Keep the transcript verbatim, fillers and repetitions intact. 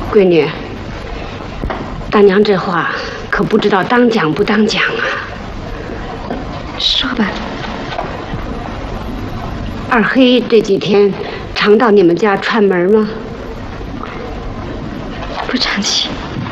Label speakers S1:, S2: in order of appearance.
S1: 闺女，大娘这话可不知道当讲不当讲啊。
S2: 说吧。
S1: 二黑这几天常到你们家串门吗？
S2: 不常去。